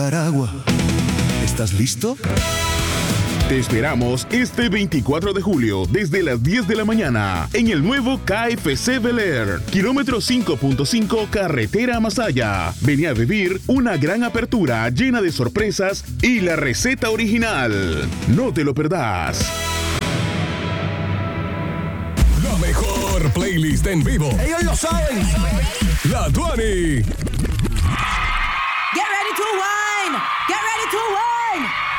Aragua. ¿Estás listo? Te esperamos este 24 de julio desde las 10 de la mañana en el nuevo KFC Bel Air, kilómetro 5.5 carretera Masaya. Vení a vivir una gran apertura llena de sorpresas y la receta original. No te lo perdás. La mejor playlist en vivo. Ellos lo saben. La 20. Get ready to wine. Get ready to wine.